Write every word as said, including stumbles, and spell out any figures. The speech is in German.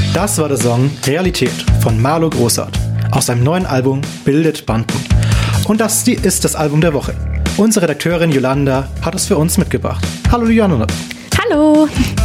Das war der Song Realität von Marlo Großart aus seinem neuen Album Bildet Banden. Und das ist das Album der Woche. Unsere Redakteurin Jolanda hat es für uns mitgebracht. Hallo Jolanda. Hallo.